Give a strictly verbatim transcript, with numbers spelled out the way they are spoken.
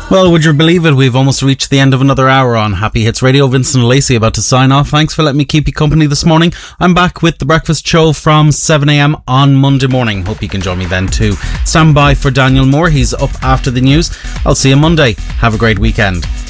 Well, would you believe it? We've almost reached the end of another hour on Happy Hits Radio. Vincent Lacey about to sign off. Thanks for letting me keep you company this morning. I'm back with The Breakfast Show from seven a.m. on Monday morning. Hope you can join me then too. Stand by for Daniel Moore. He's up after the news. I'll see you Monday. Have a great weekend.